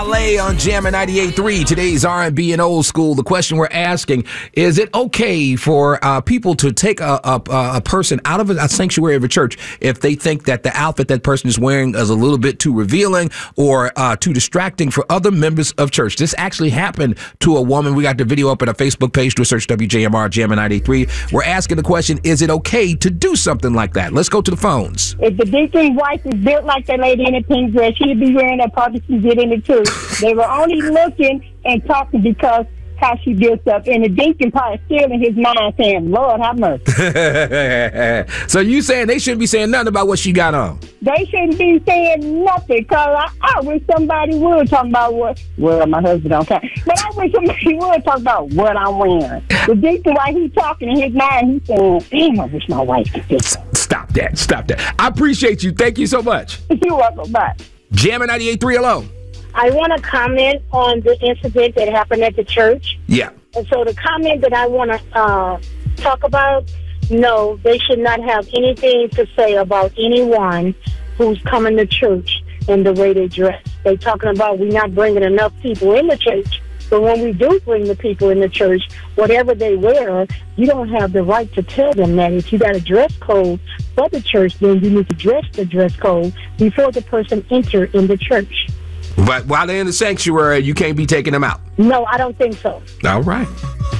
LA on Jammin' 98.3. Today's R&B and old school. The question we're asking, is it okay for people to take a person out of a sanctuary of a church if they think that the outfit that person is wearing is a little bit too revealing or too distracting for other members of church? This actually happened to a woman. We got the video up at our Facebook page. Do a search WJMR Jammin' 98.3. We're asking the question, is it okay to do something like that? Let's go to the phones. If the deacon's wife is built like that lady in a pink dress, she'd be wearing that probably she get in it too. They were only looking and talking because how she built up. And the deacon probably still in his mind saying, Lord, have mercy. So you saying they shouldn't be saying nothing about what she got on? They shouldn't be saying nothing because I wish somebody would talk about what, well, my husband don't care. But I wish somebody would talk about what I'm wearing. The deacon, while he's talking in his mind, he's saying, damn, I wish my wife could do that. Stop that. Stop that. I appreciate you. Thank you so much. You're welcome. Bye. Jammin' 98.3, hello. I want to comment on the incident that happened at the church. Yeah. And so the comment that I want to talk about, no, they should not have anything to say about anyone who's coming to church and the way they dress. They're talking about we're not bringing enough people in the church. But when we do bring the people in the church, whatever they wear, you don't have the right to tell them that. If you got a dress code for the church, then you need to dress the dress code before the person enter in the church. But while they're in the sanctuary, you can't be taking them out. No, I don't think so. All right.